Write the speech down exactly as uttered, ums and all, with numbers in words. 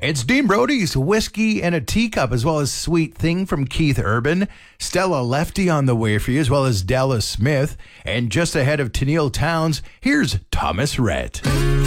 It's Dean Brody's Whiskey and a Teacup, as well as Sweet Thing from Keith Urban. Stella Lefty on the way for you, as well as Della Smith. And just ahead of Tennille Townes, here's Thomas Rhett.